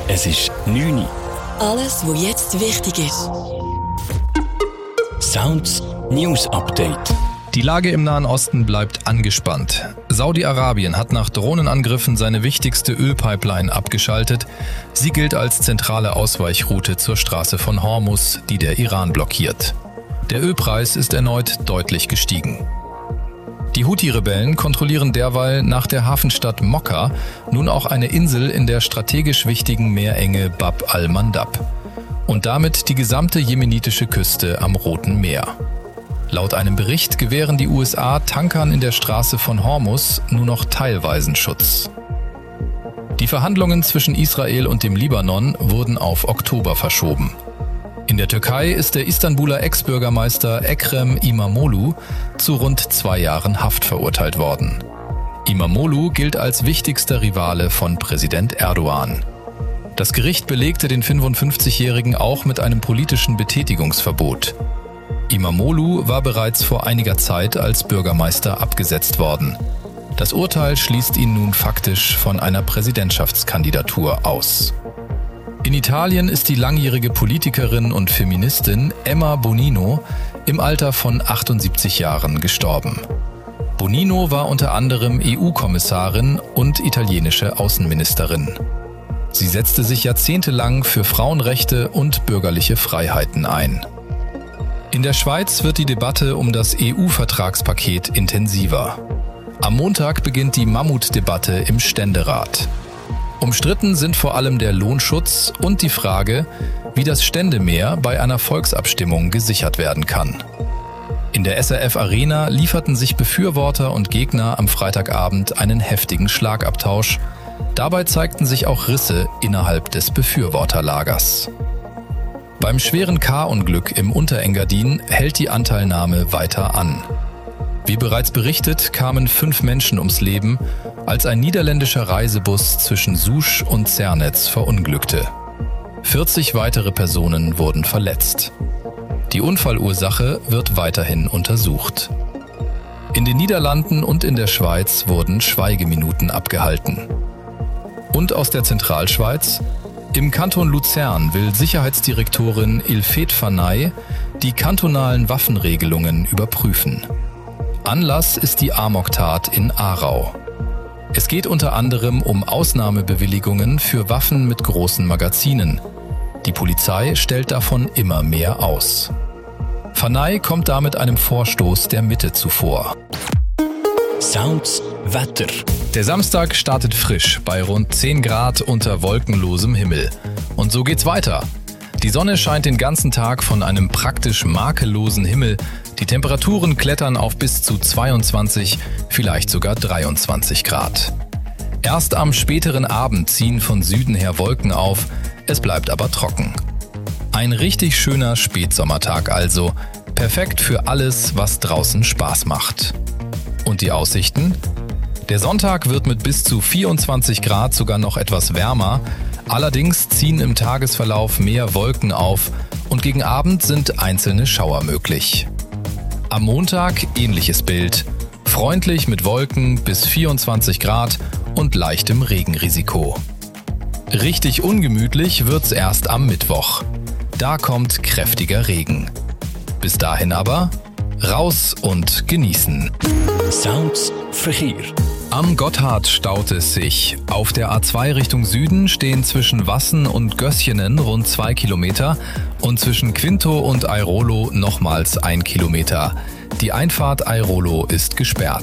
Es ist 9 Uhr. Alles, was jetzt wichtig ist. Sounds News Update. Die Lage im Nahen Osten bleibt angespannt. Saudi-Arabien hat nach Drohnenangriffen seine wichtigste Ölpipeline abgeschaltet. Sie gilt als zentrale Ausweichroute zur Straße von Hormuz, die der Iran blockiert. Der Ölpreis ist erneut deutlich gestiegen. Die Houthi-Rebellen kontrollieren derweil nach der Hafenstadt Mokka nun auch eine Insel in der strategisch wichtigen Meerenge Bab al-Mandab und damit die gesamte jemenitische Küste am Roten Meer. Laut einem Bericht gewähren die USA Tankern in der Straße von Hormuz nur noch teilweisen Schutz. Die Verhandlungen zwischen Israel und dem Libanon wurden auf Oktober verschoben. In der Türkei ist der Istanbuler Ex-Bürgermeister Ekrem İmamoğlu zu rund 2 Jahren Haft verurteilt worden. İmamoğlu gilt als wichtigster Rivale von Präsident Erdogan. Das Gericht belegte den 55-Jährigen auch mit einem politischen Betätigungsverbot. İmamoğlu war bereits vor einiger Zeit als Bürgermeister abgesetzt worden. Das Urteil schließt ihn nun faktisch von einer Präsidentschaftskandidatur aus. In Italien ist die langjährige Politikerin und Feministin Emma Bonino im Alter von 78 Jahren gestorben. Bonino war unter anderem EU-Kommissarin und italienische Außenministerin. Sie setzte sich jahrzehntelang für Frauenrechte und bürgerliche Freiheiten ein. In der Schweiz wird die Debatte um das EU-Vertragspaket intensiver. Am Montag beginnt die Mammutdebatte im Ständerat. Umstritten sind vor allem der Lohnschutz und die Frage, wie das Ständemehr bei einer Volksabstimmung gesichert werden kann. In der SRF Arena lieferten sich Befürworter und Gegner am Freitagabend einen heftigen Schlagabtausch. Dabei zeigten sich auch Risse innerhalb des Befürworterlagers. Beim schweren K-Unglück im Unterengadin hält die Anteilnahme weiter an. Wie bereits berichtet, kamen 5 Menschen ums Leben, als ein niederländischer Reisebus zwischen Sousch und Zernez verunglückte. 40 weitere Personen wurden verletzt. Die Unfallursache wird weiterhin untersucht. In den Niederlanden und in der Schweiz wurden Schweigeminuten abgehalten. Und aus der Zentralschweiz: Im Kanton Luzern will Sicherheitsdirektorin Ilfet Fanay die kantonalen Waffenregelungen überprüfen. Anlass ist die Amoktat in Aarau. Es geht unter anderem um Ausnahmebewilligungen für Waffen mit großen Magazinen. Die Polizei stellt davon immer mehr aus. Fanay kommt damit einem Vorstoß der Mitte zuvor. Sounds Wetter. Der Samstag startet frisch bei rund 10 Grad unter wolkenlosem Himmel. Und so geht's weiter. Die Sonne scheint den ganzen Tag von einem praktisch makellosen Himmel. Die Temperaturen klettern auf bis zu 22, vielleicht sogar 23 Grad. Erst am späteren Abend ziehen von Süden her Wolken auf, es bleibt aber trocken. Ein richtig schöner Spätsommertag also, perfekt für alles, was draußen Spaß macht. Und die Aussichten? Der Sonntag wird mit bis zu 24 Grad sogar noch etwas wärmer. Allerdings ziehen im Tagesverlauf mehr Wolken auf und gegen Abend sind einzelne Schauer möglich. Am Montag ähnliches Bild. Freundlich mit Wolken bis 24 Grad und leichtem Regenrisiko. Richtig ungemütlich wird's erst am Mittwoch. Da kommt kräftiger Regen. Bis dahin aber raus und genießen. Sounds Verkehr. Am Gotthard staut es sich. Auf der A2 Richtung Süden stehen zwischen Wassen und Gösjenen rund 2 Kilometer und zwischen Quinto und Airolo nochmals 1 Kilometer. Die Einfahrt Airolo ist gesperrt.